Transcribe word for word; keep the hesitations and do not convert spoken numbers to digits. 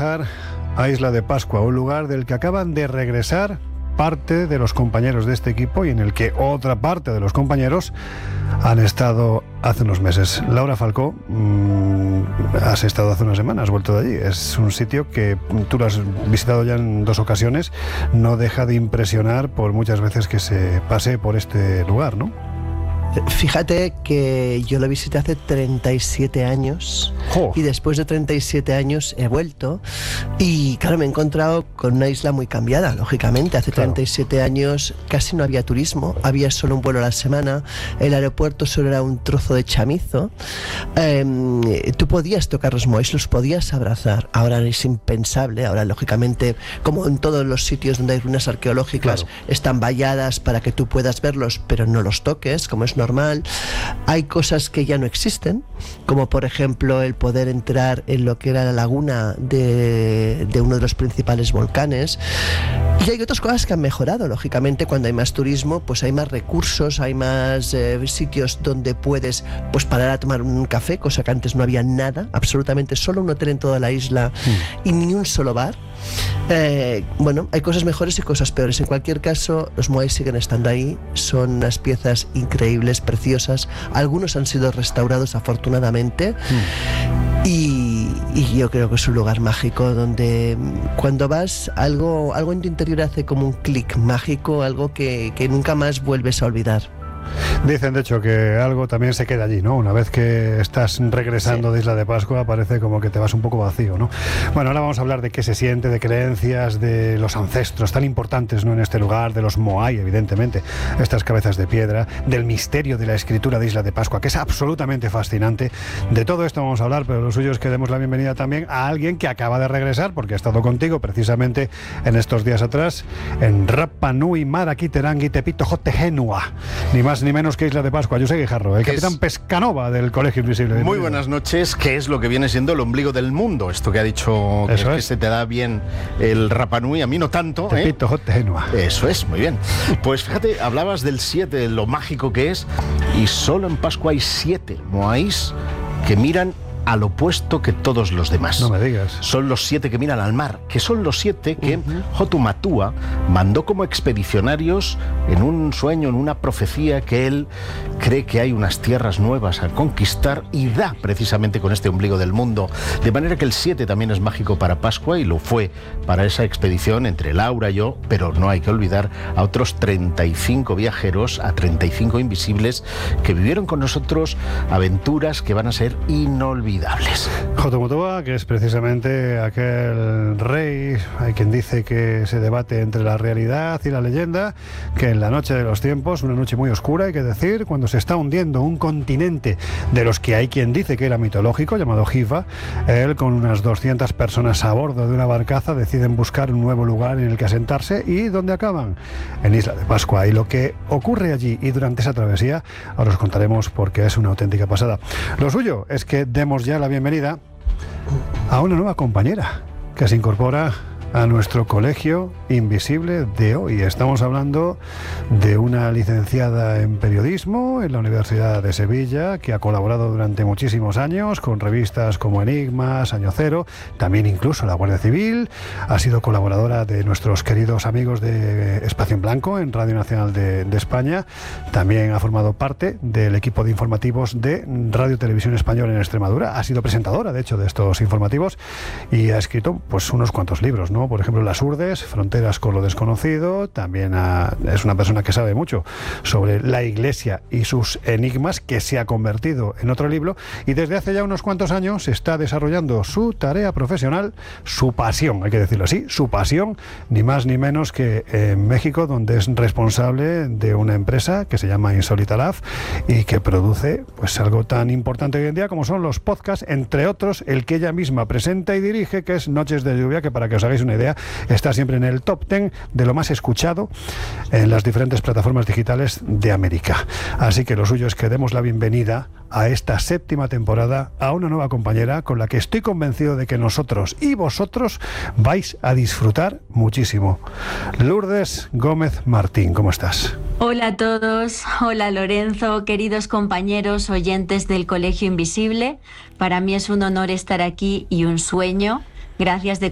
viajar a Isla de Pascua, un lugar del que acaban de regresar parte de los compañeros de este equipo y en el que otra parte de los compañeros han estado hace unos meses. Laura Falcó, mmm, has estado hace unas semanas, has vuelto de allí. Es un sitio que tú lo has visitado ya en dos ocasiones, no deja de impresionar por muchas veces que se pase por este lugar, ¿no? Fíjate que yo lo visité hace treinta y siete años oh. y después de treinta y siete años he vuelto y claro, me he encontrado con una isla muy cambiada, lógicamente. Hace claro. treinta y siete años casi no había turismo, había solo un vuelo a la semana, el aeropuerto solo era un trozo de chamizo, eh, tú podías tocar los moais, los podías abrazar, ahora es impensable, ahora lógicamente como en todos los sitios donde hay ruinas arqueológicas claro. están valladas para que tú puedas verlos pero no los toques, como es normal. Hay cosas que ya no existen, como por ejemplo el poder entrar en lo que era la laguna de, de uno de los principales volcanes, y hay otras cosas que han mejorado, lógicamente. Cuando hay más turismo pues hay más recursos, hay más eh, sitios donde puedes pues parar a tomar un café, cosa que antes no había nada, absolutamente solo un hotel en toda la isla mm. y ni un solo bar. Eh, bueno, hay cosas mejores y cosas peores. En cualquier caso, los moais siguen estando ahí, son unas piezas increíbles, preciosas. Algunos han sido restaurados afortunadamente mm. y, y yo creo que es un lugar mágico donde cuando vas algo, algo en tu interior hace como un clic mágico, algo que, que nunca más vuelves a olvidar. Dicen, de hecho, que algo también se queda allí, ¿no? Una vez que estás regresando sí. de Isla de Pascua, parece como que te vas un poco vacío, ¿no? Bueno, ahora vamos a hablar de qué se siente, de creencias, de los ancestros tan importantes, ¿no?, en este lugar, de los moai, evidentemente, estas cabezas de piedra, del misterio de la escritura de Isla de Pascua, que es absolutamente fascinante. De todo esto vamos a hablar, pero lo suyo es que demos la bienvenida también a alguien que acaba de regresar, porque ha estado contigo precisamente en estos días atrás, en Rapa Nui, Maraki, Terangi, Tepito, Jote, Genua. Ni más ni menos que Isla de Pascua. José Guijarro, el capitán es... Pescanova del Colegio Invisible. Muy buenas noches. ¿Qué es lo que viene siendo el ombligo del mundo? Esto que ha dicho que, es que se te da bien el Rapa Nui, a mí no tanto. Tepito, ¿eh? Jote, Genua. Eso es, muy bien. Pues fíjate, hablabas del siete, de lo mágico que es, y solo en Pascua hay siete moais que miran al opuesto que todos los demás. No me digas. Son los siete que miran al mar, que son los siete que uh-huh. Hotumatua mandó como expedicionarios en un sueño, en una profecía, que él cree que hay unas tierras nuevas a conquistar y da precisamente con este ombligo del mundo. De manera que el siete también es mágico para Pascua y lo fue para esa expedición entre Laura y yo, pero no hay que olvidar a otros treinta y cinco viajeros, a treinta y cinco invisibles que vivieron con nosotros aventuras que van a ser inolvidables. Hotumatua, que es precisamente aquel rey, hay quien dice que se debate entre la realidad y la leyenda, que en la noche de los tiempos, una noche muy oscura, hay que decir, cuando se está hundiendo un continente de los que hay quien dice que era mitológico, llamado Hiva, él con unas doscientas personas a bordo de una barcaza deciden buscar un nuevo lugar en el que asentarse. ¿Y dónde acaban? En Isla de Pascua. Y lo que ocurre allí y durante esa travesía, ahora os contaremos porque es una auténtica pasada. Lo suyo es que demos ya la bienvenida a una nueva compañera que se incorpora a nuestro Colegio Invisible de hoy. Estamos hablando de una licenciada en periodismo en la Universidad de Sevilla, que ha colaborado durante muchísimos años con revistas como Enigmas, Año Cero, también incluso la Guardia Civil. Ha sido colaboradora de nuestros queridos amigos de Espacio en Blanco en Radio Nacional de, de España. También ha formado parte del equipo de informativos de Radio Televisión Española en Extremadura. Ha sido presentadora, de hecho, de estos informativos y ha escrito pues unos cuantos libros, ¿no? Por ejemplo, Las Urdes, Fronteras con lo desconocido. También ha, es una persona que sabe mucho sobre la Iglesia y sus enigmas, que se ha convertido en otro libro, y desde hace ya unos cuantos años está desarrollando su tarea profesional, su pasión, hay que decirlo así, su pasión, ni más ni menos que en México, donde es responsable de una empresa que se llama Insólita Lab y que produce pues algo tan importante hoy en día como son los podcasts, entre otros el que ella misma presenta y dirige, que es Noches de Lluvia, que para que os hagáis una idea, está siempre en el top ten de lo más escuchado en las diferentes plataformas digitales de América. Así que lo suyo es que demos la bienvenida a esta séptima temporada a una nueva compañera con la que estoy convencido de que nosotros y vosotros vais a disfrutar muchísimo. Lourdes Gómez Martín, ¿cómo estás? Hola a todos, hola Lorenzo, queridos compañeros oyentes del Colegio Invisible. Para mí es un honor estar aquí y un sueño. Gracias de